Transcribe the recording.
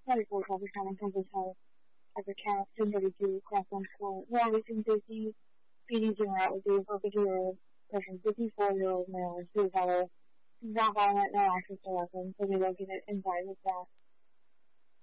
44 percent temperature as a count 1032 class 1 score. Well, reaching safety, PD general would be a 52-year-old person, 54-year-old male, blue color, not violent, no access to weapons, so we located inside his back.